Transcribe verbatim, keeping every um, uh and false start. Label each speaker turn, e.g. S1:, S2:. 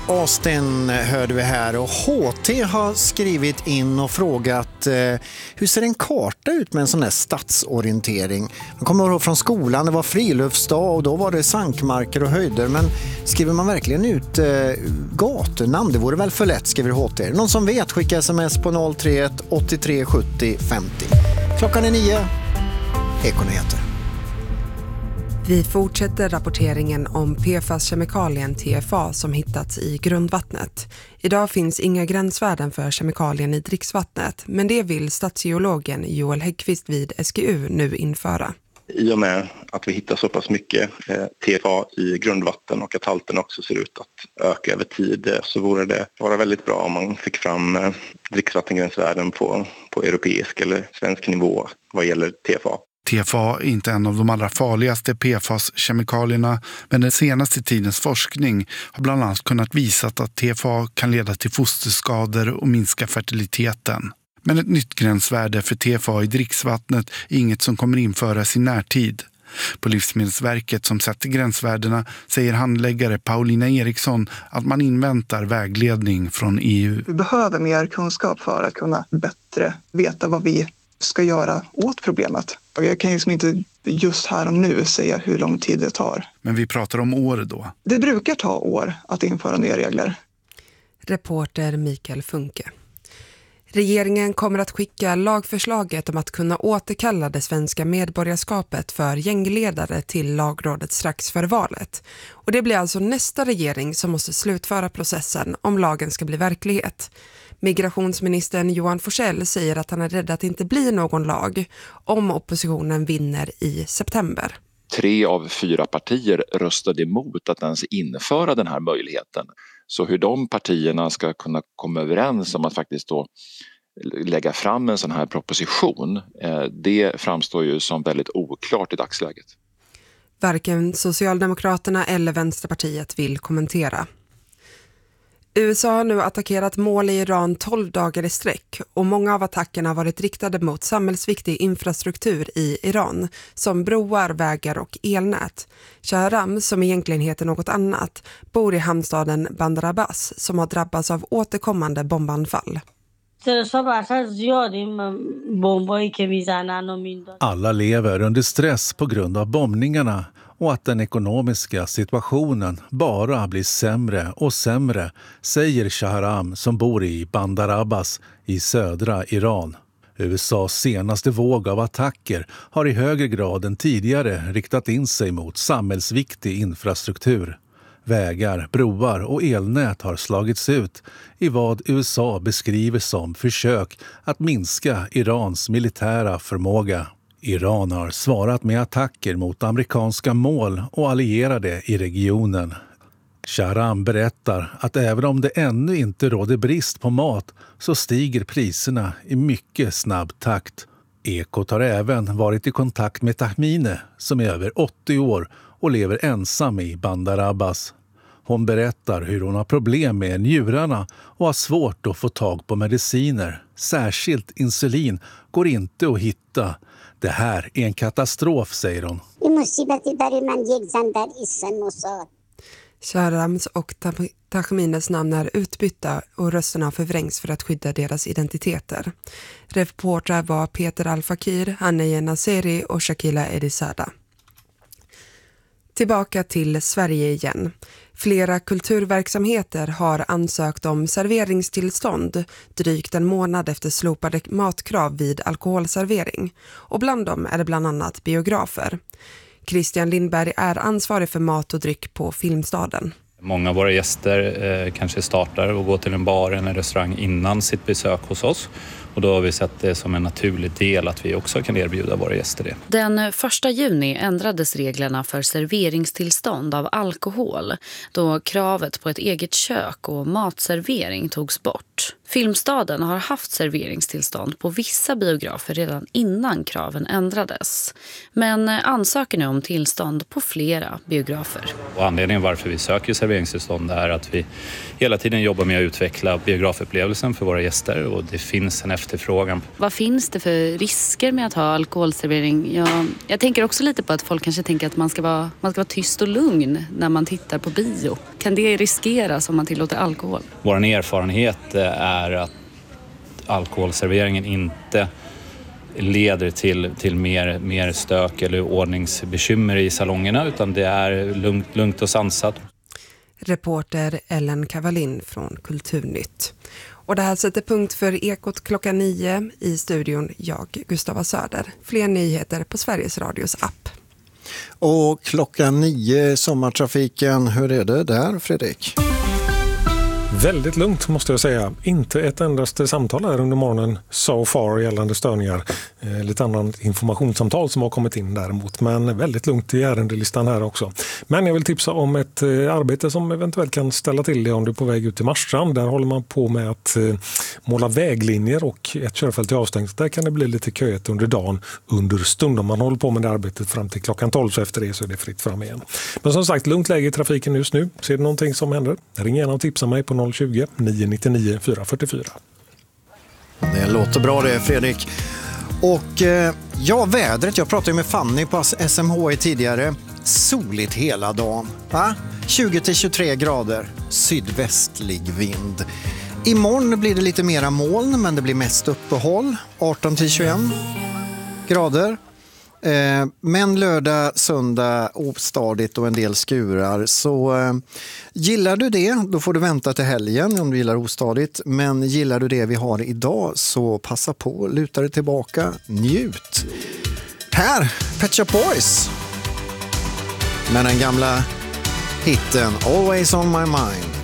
S1: Austin hörde vi här och H T har skrivit in och frågat eh, hur ser en karta ut med en sån här stadsorientering? Man kommer ihåg från skolan, det var friluftsdag och då var det sankmarker och höjder, men skriver man verkligen ut eh, gatunamn? Det vore väl för lätt, skriver H T. Någon som vet, skicka sms på noll tre ett åttiotre sjuttio femtio. Klockan är nio, Ekonyheter.
S2: Vi fortsätter rapporteringen om P F A S-kemikalien T F A som hittats i grundvattnet. Idag finns inga gränsvärden för kemikalien i dricksvattnet, men det vill statsgeologen Joel Häggqvist vid S G U nu införa.
S3: I och med att vi hittar så pass mycket eh, T F A i grundvatten och att halten också ser ut att öka över tid, eh, så vore det vara väldigt bra om man fick fram eh, dricksvattengränsvärden på, på europeisk eller svensk nivå vad gäller T F A.
S4: T F A är inte en av de allra farligaste P F A S-kemikalierna, men den senaste tidens forskning har bland annat kunnat visa att T F A kan leda till fosterskador och minska fertiliteten. Men ett nytt gränsvärde för T F A i dricksvattnet är inget som kommer införas i närtid. På Livsmedelsverket som sätter gränsvärdena säger handläggare Paulina Eriksson att man inväntar vägledning från E U.
S5: Vi behöver mer kunskap för att kunna bättre veta vad vi ska göra åt problemet. Och jag kan ju liksom inte just här och nu säga hur lång tid det tar.
S4: Men vi pratar om år då.
S5: Det brukar ta år att införa nya regler.
S2: Reporter Mikael Funke. Regeringen kommer att skicka lagförslaget om att kunna återkalla det svenska medborgarskapet för gängledare till lagrådet strax före valet. Och det blir alltså nästa regering som måste slutföra processen om lagen ska bli verklighet. Migrationsministern Johan Forssell säger att han är rädd att det inte blir någon lag om oppositionen vinner i september.
S6: Tre av fyra partier röstade emot att ens införa den här möjligheten. Så hur de partierna ska kunna komma överens om att faktiskt då lägga fram en sån här proposition, det framstår ju som väldigt oklart i dagsläget.
S2: Varken Socialdemokraterna eller Vänsterpartiet vill kommentera. U S A har nu attackerat mål i Iran tolv dagar i sträck och många av attackerna har varit riktade mot samhällsviktig infrastruktur i Iran som broar, vägar och elnät. Shahram, som egentligen heter något annat, bor i hamnstaden Bandar Abbas som har drabbats av återkommande bombanfall.
S7: Alla lever under stress på grund av bombningarna och att den ekonomiska situationen bara blir sämre och sämre, säger Shahram som bor i Bandar Abbas i södra Iran. U S As senaste våg av attacker har i högre grad än tidigare riktat in sig mot samhällsviktig infrastruktur. Vägar, broar och elnät har slagits ut i vad U S A beskriver som försök att minska Irans militära förmåga. Iran har svarat med attacker mot amerikanska mål och allierade i regionen. Shahram berättar att även om det ännu inte råder brist på mat så stiger priserna i mycket snabb takt. Ekot har även varit i kontakt med Tahmine som är över åttio år och lever ensam i Bandar Abbas. Hon berättar hur hon har problem med njurarna och har svårt att få tag på mediciner. Särskilt insulin går inte att hitta. Det här är en katastrof, säger hon.
S2: Shahrams och Tahmines namn är utbytta och rösterna har förvrängs för att skydda deras identiteter. Reportrar var Peter Al-Fakir, Haneye Naseri och Shakila Edisada. Tillbaka till Sverige igen. Flera kulturverksamheter har ansökt om serveringstillstånd drygt en månad efter slopade matkrav vid alkoholservering. Och bland dem är det bland annat biografer. Christian Lindberg är ansvarig för mat och dryck på Filmstaden.
S8: Många av våra gäster eh, kanske startar och går till en bar eller en restaurang innan sitt besök hos oss. Och då har vi sett det som en naturlig del att vi också kan erbjuda våra gäster det.
S9: Den första juni ändrades reglerna för serveringstillstånd av alkohol då kravet på ett eget kök och matservering togs bort. Filmstaden har haft serveringstillstånd på vissa biografer redan innan kraven ändrades. Men ansöker nu om tillstånd på flera biografer.
S8: Och anledningen varför vi söker serveringstillstånd är att vi hela tiden jobbar med att utveckla biografupplevelsen för våra gäster och det finns en efterfrågan.
S9: Vad finns det för risker med att ha alkoholservering? Jag, jag tänker också lite på att folk kanske tänker att man ska, vara, man ska vara tyst och lugn när man tittar på bio. Kan det riskeras om man tillåter alkohol?
S8: Vår erfarenhet är att alkoholserveringen inte leder till, till mer, mer stök eller ordningsbekymmer i salongerna utan det är lugnt, lugnt och sansat.
S2: Reporter Ellen Kavalin från Kulturnytt. Och det här sätter punkt för Ekot klockan nio i studion. Jag, Gustava Söder. Fler nyheter på Sveriges Radios app.
S1: Och klockan nio sommartrafiken, hur är det där, Fredrik?
S10: Väldigt lugnt måste jag säga. Inte ett endaste samtal här under morgonen so far gällande störningar. Eh, lite annan informationssamtal som har kommit in däremot. Men väldigt lugnt i ärendelistan här också. Men jag vill tipsa om ett eh, arbete som eventuellt kan ställa till det om du är på väg ut till Marstrand. Där håller man på med att eh, måla väglinjer och ett körfält är avstängt. Där kan det bli lite köet under dagen under stund. Om man håller på med det arbetet fram till klockan tolv så efter det så är det fritt fram igen. Men som sagt, lugnt läge i trafiken just nu. Ser du någonting som händer? Ring gärna och tipsa mig på noll tjugo, nio nittionio, fyra fyrtiofyra.
S1: Det låter bra det, Fredrik. Och eh, ja, vädret. Jag pratade med Fanny på S M H I tidigare. Soligt hela dagen. Va? tjugo till tjugotre grader. Sydvästlig vind. Imorgon blir det lite mera moln, men det blir mest uppehåll. arton till tjugoett grader. Eh, men lördag, söndag ostadigt och en del skurar. Så eh, gillar du det, då får du vänta till helgen om du gillar ostadigt. Men gillar du det vi har idag så passa på, luta dig tillbaka, njut. Här, Pet Shop Boys. Med den gamla hitten Always on my mind.